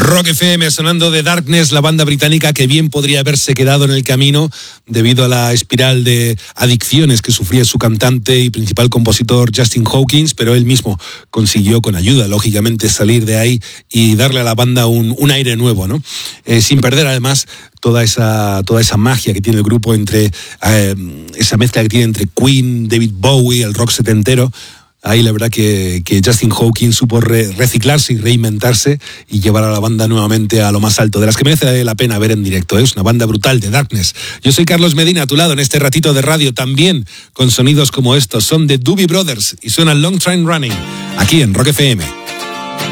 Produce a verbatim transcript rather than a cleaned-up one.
Rock F M sonando de Darkness, la banda británica que bien podría haberse quedado en el camino debido a la espiral de adicciones que sufría su cantante y principal compositor Justin Hawkins, pero él mismo consiguió con ayuda, lógicamente, salir de ahí y darle a la banda un, un aire nuevo, ¿no? Eh, sin perder además toda esa, toda esa magia que tiene el grupo, entre eh, esa mezcla que tiene entre Queen, David Bowie, el rock setentero. Ahí la verdad que, que Justin Hawkins supo re, reciclarse y reinventarse y llevar a la banda nuevamente a lo más alto, de las que merece la pena ver en directo. Es una banda brutal de Darkness. Yo soy Carlos Medina, a tu lado en este ratito de radio, también con sonidos como estos. Son de Doobie Brothers y suena Long Train Running, aquí en Rock F M.